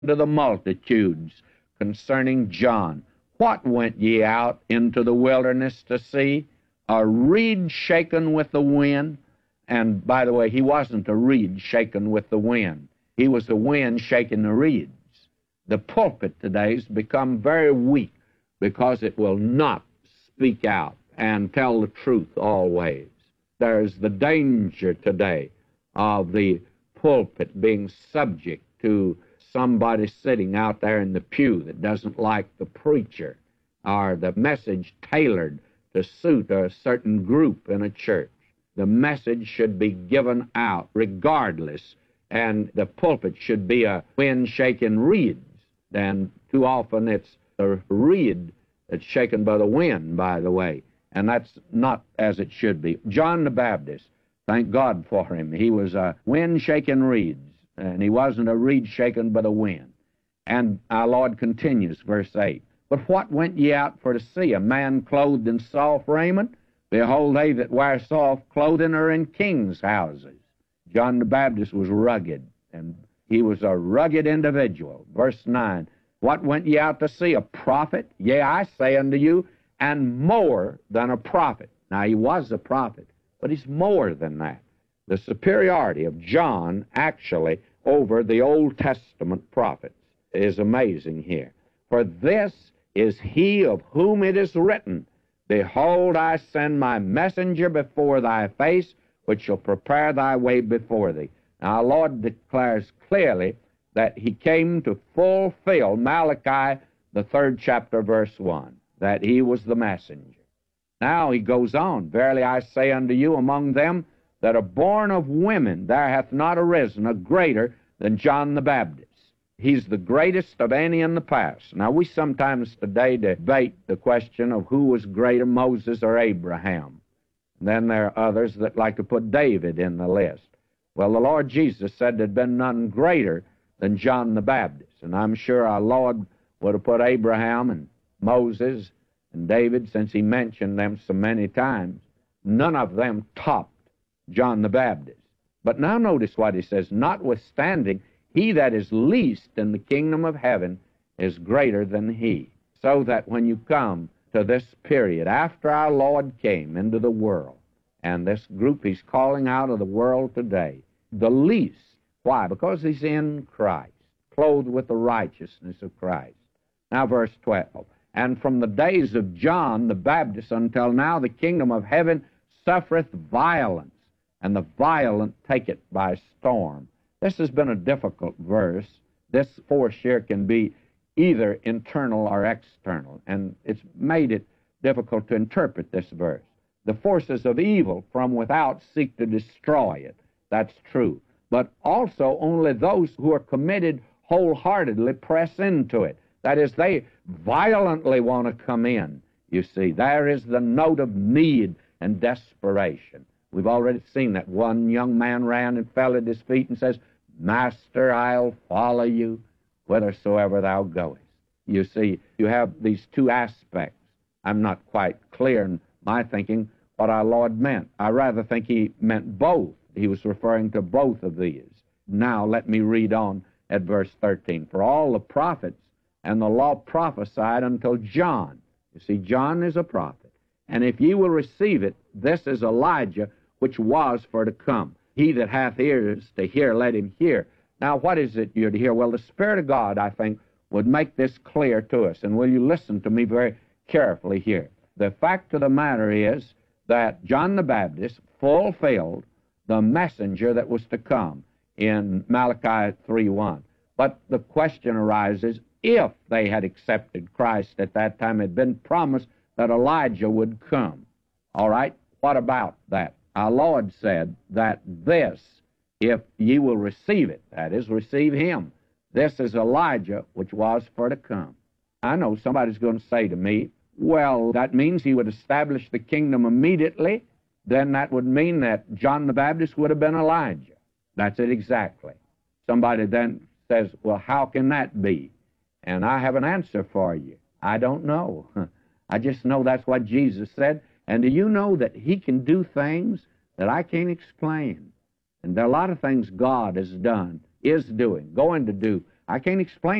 to the multitudes concerning John, what went ye out into the wilderness to see? A reed shaken with the wind? And by the way, he wasn't a reed shaken with the wind. He was the wind shaking the reeds. The pulpit today has become very weak because it will not speak out and tell the truth always. There's the danger today of the pulpit being subject to somebody sitting out there in the pew that doesn't like the preacher or the message tailored to suit a certain group in a church. The message should be given out regardless, and the pulpit should be a wind-shaking reeds. And too often it's a reed that's shaken by the wind, by the way, and that's not as it should be. John the Baptist, thank God for him. He was a wind-shaking reeds, and he wasn't a reed shaken by the wind. And our Lord continues, verse 8, But what went ye out for to see? A man clothed in soft raiment? Behold, they that wear soft clothing are in kings' houses. John the Baptist was rugged, and he was a rugged individual. Verse 9, What went ye out to see? A prophet? Yea, I say unto you, and more than a prophet. Now, he was a prophet, but he's more than that. The superiority of John, actually, over the Old Testament prophets is amazing here. For this is he of whom it is written, Behold, I send my messenger before thy face, which shall prepare thy way before thee. Now, our Lord declares clearly that he came to fulfill Malachi, the 3rd chapter, verse 1, that he was the messenger. Now he goes on, Verily I say unto you, among them that are born of women, there hath not arisen a greater than John the Baptist. He's the greatest of any in the past. Now, we sometimes today debate the question of who was greater, Moses or Abraham. And then there are others that like to put David in the list. Well, the Lord Jesus said there'd been none greater than John the Baptist. And I'm sure our Lord would have put Abraham and Moses and David, since he mentioned them so many times. None of them topped John the Baptist. But now notice what he says, Notwithstanding, he that is least in the kingdom of heaven is greater than he. So that when you come to this period, after our Lord came into the world, and this group he's calling out of the world today, the least. Why? Because he's in Christ, clothed with the righteousness of Christ. Now, verse 12, And from the days of John the Baptist until now, the kingdom of heaven suffereth violence, and the violent take it by storm. This has been a difficult verse. This force here can be either internal or external, and it's made it difficult to interpret this verse. The forces of evil from without seek to destroy it. That's true. But also only those who are committed wholeheartedly press into it. That is, they violently want to come in. You see, there is the note of need and desperation. We've already seen that. One young man ran and fell at his feet and says, Master, I'll follow you whithersoever thou goest. You see, you have these two aspects. I'm not quite clear in my thinking what our Lord meant. I rather think he meant both. He was referring to both of these. Now let me read on at verse 13. For all the prophets and the law prophesied until John. You see, John is a prophet. And if ye will receive it, this is Elijah, which was for to come. He that hath ears to hear, let him hear. Now, what is it you're to hear? Well, the Spirit of God, I think, would make this clear to us. And will you listen to me very carefully here? The fact of the matter is that John the Baptist fulfilled the messenger that was to come in Malachi 3:1. But the question arises, if they had accepted Christ at that time, it had been promised that Elijah would come. All right, what about that? Our Lord said that this, if ye will receive it, that is, receive him, this is Elijah, which was for to come. I know somebody's going to say to me, well, that means he would establish the kingdom immediately. Then that would mean that John the Baptist would have been Elijah. That's it exactly. Somebody then says, well, how can that be? And I have an answer for you. I don't know. I just know that's what Jesus said. And do you know that he can do things that I can't explain? And there are a lot of things God has done, is doing, going to do. I can't explain